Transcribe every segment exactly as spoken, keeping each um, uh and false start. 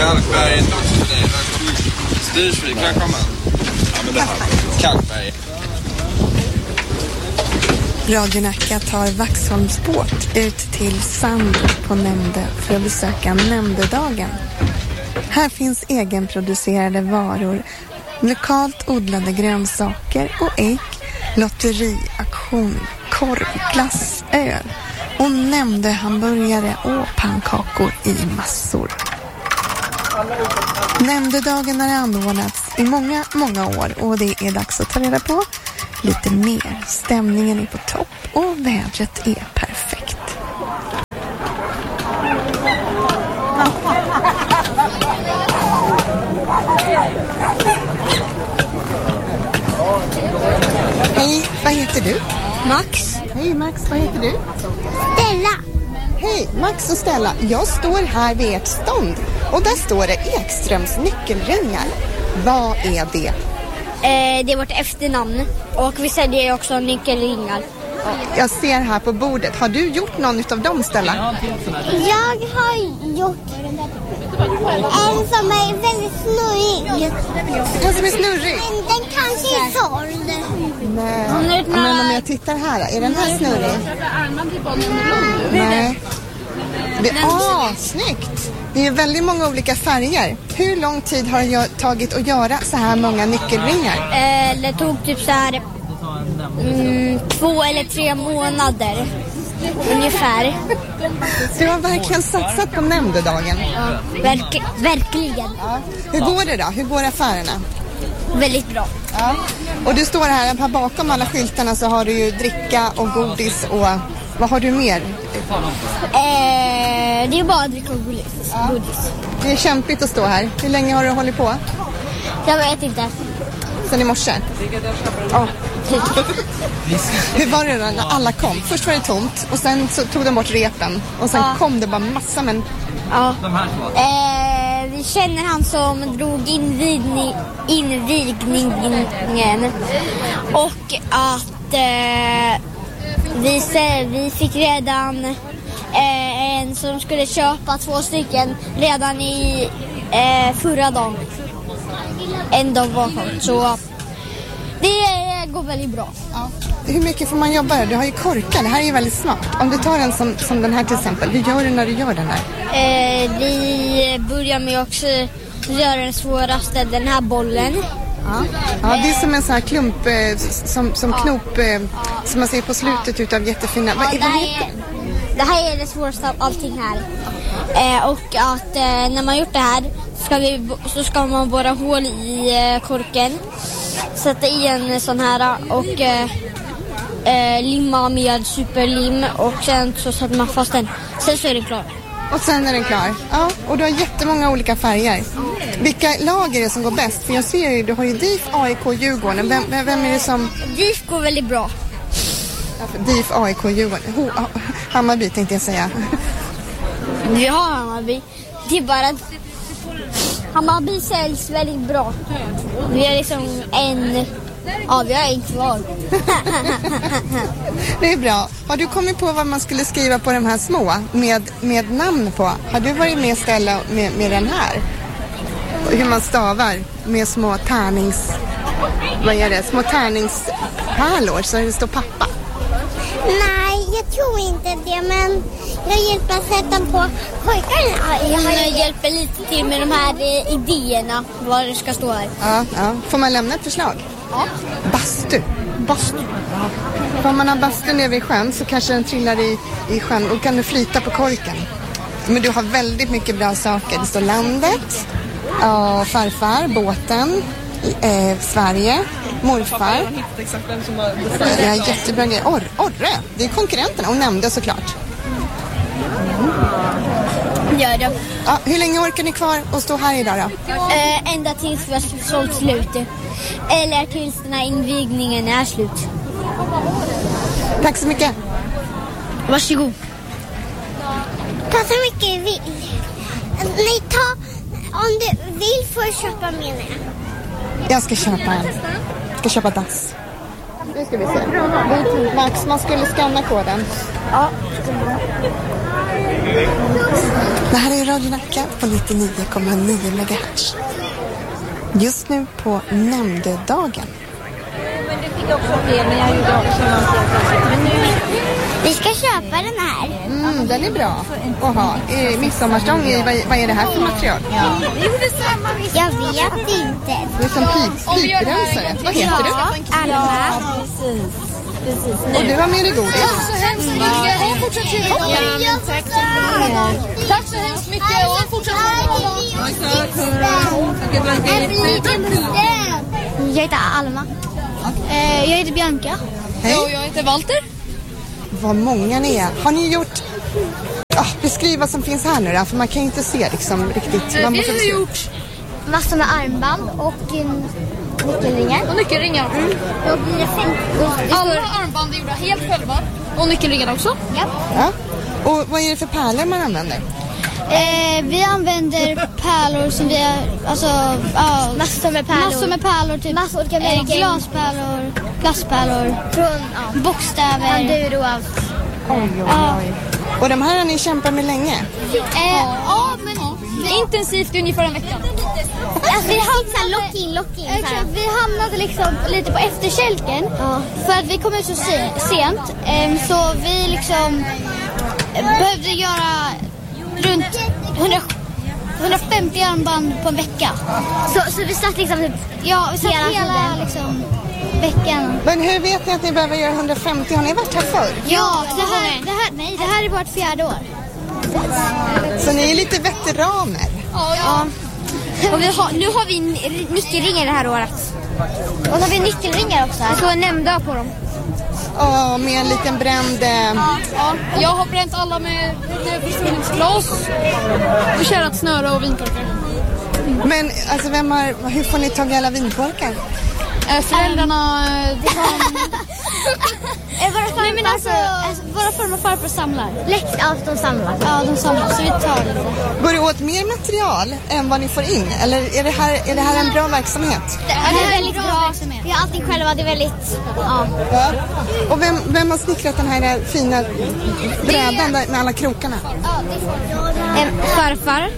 Kalkberg, Styrsvik, kan komma. Ja, men det här. Kalkberg. Radio Nacka tar Vaxholmsbåt ut till Sand på Nämnde för att besöka Nämndedagen. Här finns egenproducerade varor, lokalt odlade grönsaker och ägg, lotteriaktion, korvglass, öl och Nämnde hamburgare och pannkakor i massor. Nämndedagen har anordnats i många, många år och det är dags att ta reda på lite mer. Stämningen är på topp och vädret är perfekt. Hej, vad heter du? Max. Hej Max, vad heter du? Stella. Hej, Max och Stella. Jag står här vid ert stånd och där står det Ekströms nyckelringar. Vad är det? Eh, det är vårt efternamn och vi säljer också nyckelringar. Jag ser här på bordet. Har du gjort någon av dem, Stella? Jag har gjort en som är väldigt snurrig. En som är snurrig? Men den kanske är såld. Nej. Men om jag tittar här, är den här snurrig? Nej. Det är ah, snyggt. Det är väldigt många olika färger. Hur lång tid har det tagit att göra så här många nyckelringar? Eh, det tog typ så här mm, två eller tre månader ungefär. Du har verkligen satsat på Nämndedagen. Ja, verk, verkligen. Ja. Hur går det då? Hur går affärerna? Väldigt bra. Ja. Och du står här, här bakom alla skyltarna så har du ju dricka och godis och vad har du mer? Eh, det är bara dricka och godis. Ja. godis. Det är kämpigt att stå här. Hur länge har du hållit på? Jag vet inte. Sen i morse? Ja. Hur var det då när alla kom? Först var det tomt och sen så tog de bort repen och sen ja. kom det bara massa men... Ja. Eh, vi känner han som drog invigning, invigningen och att eh, vi, vi fick redan eh, en som skulle köpa två stycken redan i eh, förra dagen. En dag var sånt, så det går väldigt bra. Ja. Hur mycket får man jobba här? Du har ju korkar, det här är ju väldigt smart. Om du tar en som, som den här till exempel, hur gör du när du gör den här? Eh, vi börjar med också göra den svåraste, den här bollen. Ja, ja det är som en sån här klump, eh, som, som knop, eh, som man ser på slutet utav jättefina... Ja, det, här är, det här är det svåraste av allting här. Eh, och att eh, när man gjort det här ska vi, så ska man borra hål i eh, korken. Sätta i en sån här och eh, eh, limma med superlim och sen så sätter man fast den. Sen så är den klar. Och sen är den klar. Ja, och du har jättemånga olika färger. Vilka lag är det som går bäst? För jag ser ju, du har ju D I F, A I K, Djurgården. Vem, vem är det som... D I F går väldigt bra. Ja, D I F, A I K, Djurgården. Ho, Hammarby tänkte jag säga. Vi har Hammarby. Det är bara att Hammarby säljs väldigt bra. Vi har liksom en... Ja, vi har en kvar. Det är bra. Har du kommit på vad man skulle skriva på de här små med, med namn på? Har du varit med ställa med, med den här? Hur man stavar med små tärnings... Vad är det? Små tärningspärlor så det står pappa. Nej, jag tror inte det, men jag hjälper att sätta på pojkarna. Jag hjälper lite till med de här eh, idéerna, vad det ska stå här. Ja, ja. Får man lämna ett förslag? Ja. Bastu. Bastu. Ja. Om man har bastu nere i sjön så kanske den trillar i, i sjön och kan du flyta på korken. Men du har väldigt mycket bra saker. Det står landet, ja, farfar, båten, eh, Sverige, morfar. Ja, jättebra grejer. Or, Orre, det är konkurrenterna och Nämnde såklart. Gör det. Ja, hur länge orkar ni kvar att stå här idag då? Eh, ända tills vi har sålt slut. Eller tills den här invigningen är slut. Tack så mycket. Varsågod. Ta så mycket du vill. Nej, ta om du vill får köpa med mig. Jag ska köpa en. Jag ska köpa dass. Nu ska vi se. Max, man skulle scanna koden. Ja. Det här är Radio Nacka på nittionio komma nio megahertz. Just nu på nämndedagen. Vi ska köpa den här. Mm, den är bra att ha. I midsommarstång, i, vad, vad är det här för material? Jag vet inte. Det är som pip, piprensare. Vad heter du? Alma. Och du har med dig godis. Tack så hemskt mycket och fortsätt Jag heter Alma. Jag heter Bianca. Hej. Och jag heter Walter. Vad många ni är. Har ni gjort... Ah, beskriv vad som finns här nu då, för man kan ju inte se liksom riktigt. Man Vi måste har se. gjort Massor med armband och nyckelringar. och nyckelringar också. Då blir det fem. Alla armband är gjorda helt själva. Och nyckelringar också. Ja. Ja. Och vad är det för pärlor man använder? Eh, vi använder pärlor som vi har, alltså, ja, Massor med pärlor. massor med pärlor, typ Massor olika eh, märken. glaspärlor, glasspärlor, Från ja. bokstäver. Panduro och allt. Oj, oj, oj. Och de här har ni kämpat med länge? Eh, ja, men Intensivt ungefär en vecka. Alltså vi hamnade lock in, lock in. jag tror att vi hamnade liksom lite på efterkälken för att vi kom ut så se- sent. Eh, så vi liksom eh, behövde göra runt hundra, hundrafemtio armband på en vecka. Så, så vi satt liksom typ Ja, vi satt Hela hela, tiden. liksom, veckan. Men hur vet ni att ni behöver göra hundrafemtio? Har ni varit här förr? Ja, det här, det här, nej, det här är vårt fjärde år. Så ni är lite veteraner. Ja, ja. Och vi har, nu har vi n- nyckelringar det här året. Och så har vi nyckelringar också. Det står nämnda på dem. Ja, med en liten bränd... Eh, Ja, jag har bränt alla med försvinningsglas och kärat snöre och vinkorkar. men alltså, vem har, hur får ni tag i alla vinkorkar? Eh, föräldrarna... eh, de har- Eh, våra farmor, men alltså, alltså, våra farmor och farfar samlar. Läx, allt de samlar. Ja, de samlar, så vi tar lite. Går det åt mer material än vad ni får in? Eller är det här, är det här en bra verksamhet? Det Ja, det är väldigt bra. Vi har allting själva, det är väldigt... Ja. Ja. Och vem, vem har snickrat den här fina brädan där med alla krokarna? Em, farfar.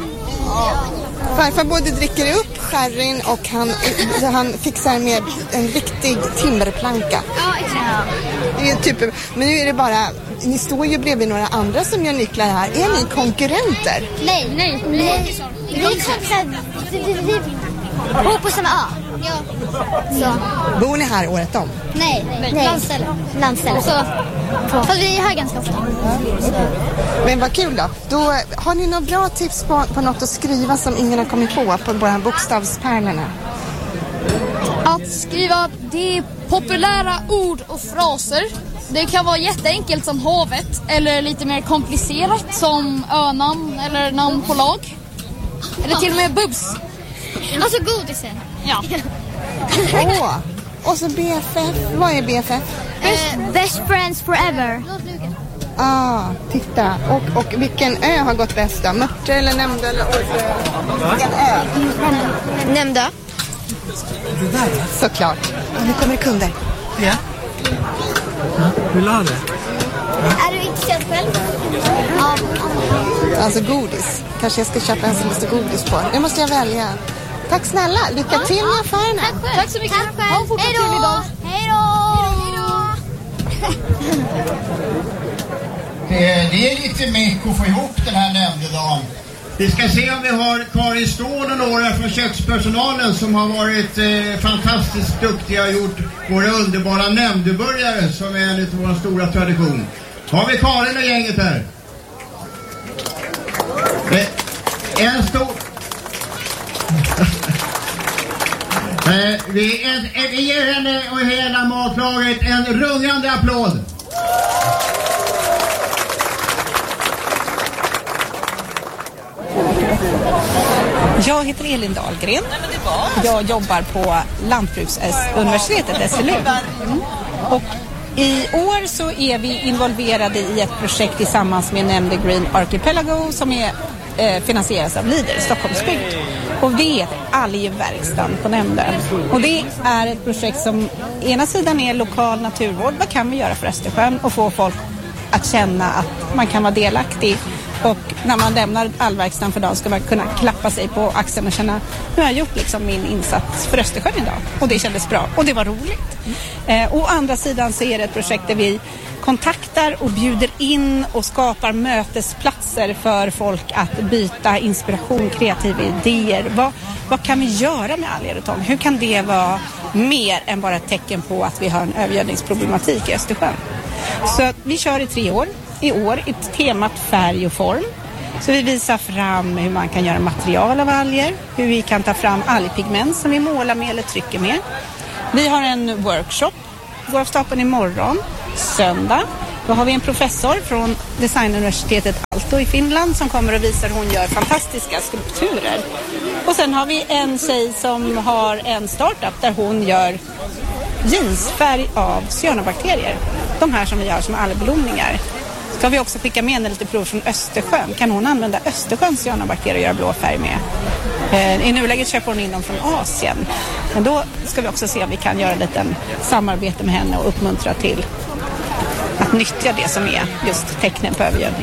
Farfar både dricker upp sherryn och han, han fixar med en riktig timmerplanka. Ja, exakt. Det är typ, men nu är det bara, ni står ju bredvid några andra som gör nycklar här. Är ni konkurrenter? Nej, nej. nej. Vi är kompisar. Vi, vi, vi bor på samma ö. Ja. Så. Bor ni här året om? Nej, Nej. landställe. Landställe. Så, för vi är här ganska ofta. Men vad kul då. Då har ni några bra tips på, på något att skriva som ingen har kommit på på våra bokstavspärlorna? Att skriva det är populära ord och fraser. Det kan vara jätteenkelt som havet eller lite mer komplicerat som önamn eller namn på lag. Eller till och med bubs. Alltså godisen. Ja. Åh! Och så B F F. Vad är B F F? Best, best friends forever. Ah, titta. Och, och vilken ö har gått bäst då? Mörtre eller Nämnda eller Orrö? Vilken ö? Nämnda. Såklart. Nu kommer det kunder. Ja. Vill du ha det? Är du intresserad själv? Ja. Alltså godis. Kanske jag ska köpa en som det står godis på. Nu måste jag välja. Tack snälla. Lycka till med affärerna. Tack så mycket. Tack själv. Ha en fortsatt Hej då. trevlig dag. Hej då. Det är lite mycket att få ihop den här nämndedagen. Vi ska se om vi har Karin Ståhl och några från kökspersonalen som har varit eh, fantastiskt duktiga och gjort våra underbara nämndeburgare som är en av våra stora tradition. Har vi Karin och gänget här? Eh, en stor... eh, vi, en, en, vi ger henne och hela matlaget en rungande applåd. Jag heter Elin Dahlgren. Jag jobbar på Lantbruksuniversitetet, S L U. Mm. Och i år så är vi involverade i ett projekt tillsammans med Nämnde Green Archipelago som är eh, finansieras av Leader i Stockholmsbygd. Och vi är algverkstan på Nämnden. Och det är ett projekt som ena sidan är lokal naturvård. Vad kan vi göra för Östersjön och få folk att känna att man kan vara delaktig Och när man lämnar allverkstan för dagen ska man kunna klappa sig på axeln och känna, nu har jag gjort liksom min insats för Östersjön idag. Och det kändes bra och det var roligt. Eh, å andra sidan så är det ett projekt där vi kontaktar och bjuder in och skapar mötesplatser för folk att byta inspiration, kreativa idéer. Vad, vad kan vi göra med alger och tång? Hur kan det vara mer än bara ett tecken på att vi har en övergödningsproblematik i Östersjön? Så att vi kör i tre år. I år i temat färg och form. Så vi visar fram hur man kan göra material av alger, hur vi kan ta fram algpigment som vi målar med eller trycker med. Vi har en workshop, går av stapeln imorgon, söndag. Då har vi en professor från Designuniversitetet Aalto i Finland som kommer och visar hur hon gör fantastiska skulpturer. Och sen har vi en tjej som har en startup där hon gör jeansfärg av cyanobakterier. De här som vi har som algblomningar. Så har vi också skickat med lite prov från Östersjön. Kan hon använda Östersjöns cyanobakterier och göra blå färg med? Eh, I nuläget köper hon in dem från Asien. Men då ska vi också se om vi kan göra lite samarbete med henne och uppmuntra till att nyttja det som är just tecknen på övergödning.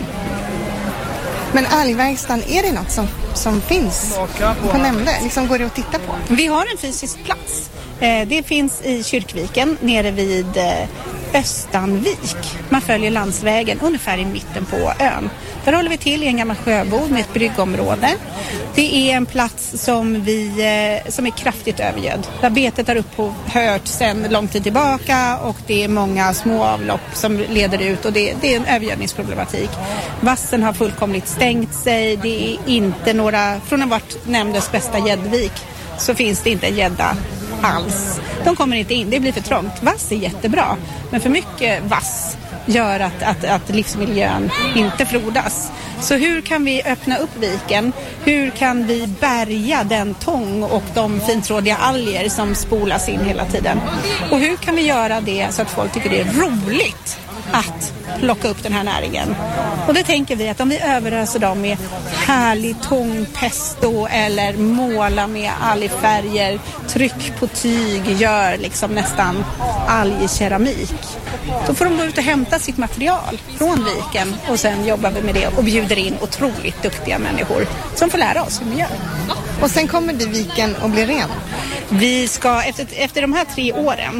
Men algverkstan, är det något som, som finns på nämnde? Liksom går det att titta på? Vi har en fysisk plats. Eh, det finns i Kyrkviken nere vid eh, Östanvik. Man följer landsvägen ungefär i mitten på ön. Där håller vi till i en gammal sjöbod med ett bryggområde. Det är en plats som, vi, eh, som är kraftigt övergödd. Där betet har upphört sedan lång tid tillbaka och det är många små avlopp som leder ut och det, det är en övergödningsproblematik. Vassen har fullkomligt stängt sig. Det är inte några, från en vart nämndes bästa gäddvik så finns det inte en gädda alls. De kommer inte in, det blir för trångt. Vass är jättebra, men för mycket vass gör att, att, att livsmiljön inte frodas. Så hur kan vi öppna upp viken? Hur kan vi bärga den tång och de fintrådiga alger som spolas in hela tiden? Och hur kan vi göra det så att folk tycker det är roligt att plocka upp den här näringen? Och det tänker vi att om vi överöser dem med härlig tångpesto eller måla med algfärger, tryck på tyg, gör liksom nästan algkeramik. Då får de gå ut och hämta sitt material från viken och sen jobbar vi med det och bjuder in otroligt duktiga människor som får lära oss hur man gör. Och sen kommer det viken och blir ren? Vi ska, efter, efter de här tre åren,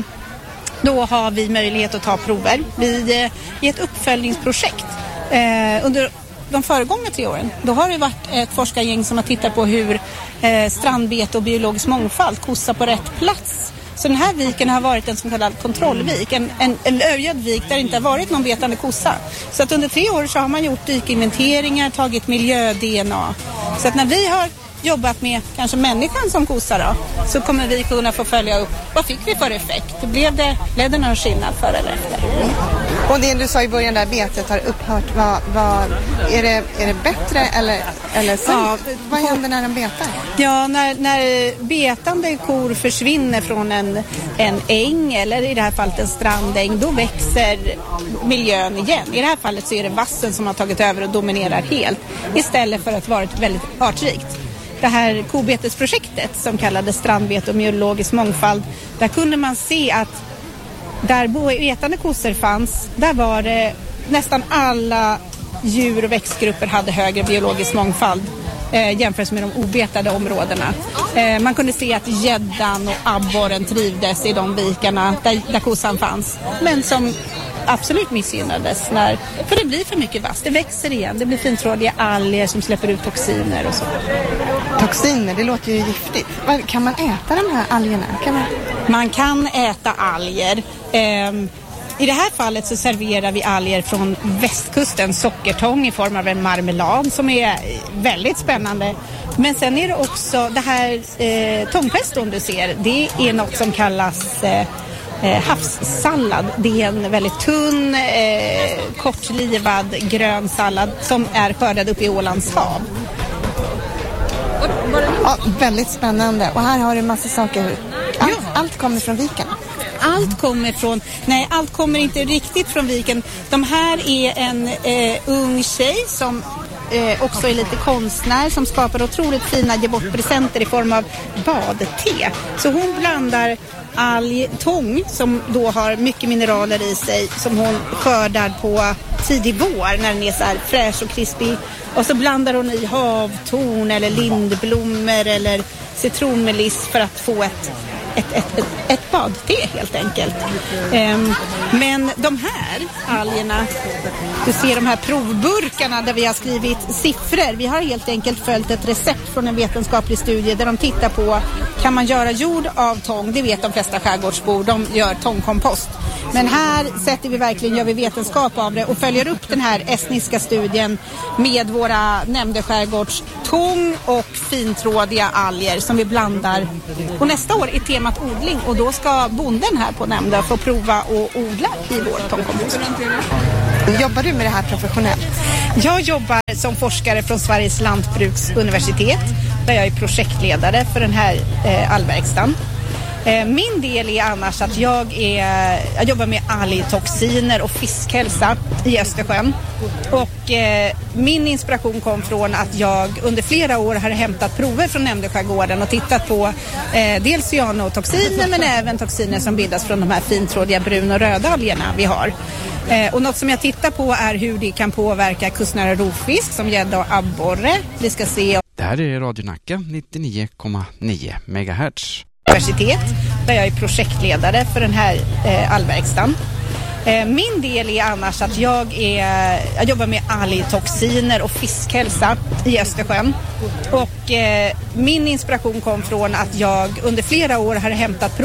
då har vi möjlighet att ta prover. Vi är i ett uppföljningsprojekt. Eh, under de föregångna tre åren, då har det varit ett forskargäng som har tittat på hur eh, strandbete och biologisk mångfald kossar på rätt plats. Så den här viken har varit en så kallad kontrollvik, en, en, en övergödd vik där det inte har varit någon betande kossa. Så att under tre år så har man gjort dykinventeringar, tagit miljö-D N A. Så att när vi har jobbat med kanske människan som kossa då, så kommer vi kunna få följa upp vad fick vi för effekt. Blev det, blev det någon skillnad för eller efter? Mm. Och det du sa i början där betet har upphört, vad, vad, är, det, är det bättre eller, eller sämre? Ja, vad händer när den betar? Ja, när, när betande kor försvinner från en, en äng eller i det här fallet en strandäng, då växer miljön igen. I det här fallet så är det vassen som har tagit över och dominerar helt istället för att vara ett väldigt artrikt. Det här kobetesprojektet som kallades strandbete och biologisk mångfald, där kunde man se att där betande kossor fanns, där var det nästan alla djur- och växtgrupper hade högre biologisk mångfald eh, jämfört med de obetade områdena. Eh, man kunde se att gäddan och abborren trivdes i de vikarna där, där kossan fanns, men som absolut missgynnades när, för det blir för mycket vass, det växer igen, det blir fintrådiga alger som släpper ut toxiner och så. Toxiner, det låter ju giftigt. Kan man äta de här algerna? Kan man... man kan äta alger. Ehm, I det här fallet så serverar vi alger från västkusten, sockertång i form av en marmelad som är väldigt spännande. Men sen är det också det här eh, tångpeston du ser, det är något som kallas eh, Eh, havssallad. Det är en väldigt tunn, eh, kortlivad grön sallad som är skördad upp i Ålands hav. Ja, väldigt spännande. Och här har du massa saker. Allt, ja. allt kommer från viken. Allt kommer från, nej allt kommer inte riktigt från viken. De här är en eh, ung tjej som eh, också är lite konstnär som skapar otroligt fina ge bort presenter i form av badte. Så hon blandar algtång som då har mycket mineraler i sig som hon skördar på tidig vår när den är så här fräsch och krispig. Och så blandar hon i havtorn eller lindblommor eller citronmeliss för att få ett, ett, ett, ett, ett badte helt enkelt. Um, men de här algerna, du ser de här provburkarna där vi har skrivit siffror. Vi har helt enkelt följt ett recept från en vetenskaplig studie där de tittar på, kan man göra jord av tång? Det vet de flesta skärgårdsbor, de gör tångkompost. Men här sätter vi verkligen, gör vi vetenskap av det och följer upp den här estniska studien med våra nämnde skärgårds tång och fintrådiga alger som vi blandar. Och nästa år är temat odling och då ska bonden här på nämnden få prova och odla i vår tångkompost. Jobbar du med det här professionellt? Jag jobbar som forskare från Sveriges lantbruksuniversitet där jag är projektledare för den här eh, allverkstan. Min del är annars att jag, är, jag jobbar med algtoxiner och fiskhälsa i Östersjön. Och eh, min inspiration kom från att jag under flera år har hämtat prover från Nämndöskärgården och tittat på eh, dels cyanotoxiner men även toxiner som bildas från de här fintrådiga brun- och röda algerna vi har. Eh, och något som jag tittar på är hur det kan påverka kustnära rovfisk som gädda och abborre. Vi ska se. Det här är Radio Nacka nittionio komma nio megahertz. Universitet där jag är projektledare för den här eh, allverkstan. Eh, min del är annars att jag, är, jag jobbar med algtoxiner och fiskhälsa i Östersjön. Och eh, min inspiration kom från att jag under flera år har hämtat